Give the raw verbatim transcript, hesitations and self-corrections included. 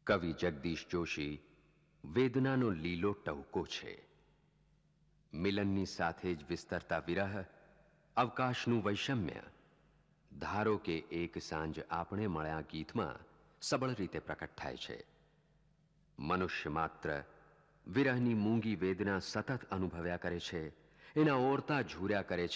કવિ જગદીશ જોશી વેદનાનો લીલો ટહુકો છે. મિલનની સાથે જ વિસ્તરતા વિરહ, અવકાશનું વૈષમ્ય, ધારો કે એક સાંજ આપણે મળ્યા ગીતમાં સબળ રીતે પ્રકટ થાય છે. મનુષ્ય માત્ર વિરહની મૂંગી વેદના સતત અનુભવ્યા કરે છે, એના ઓરતા ઝૂર્યા કરે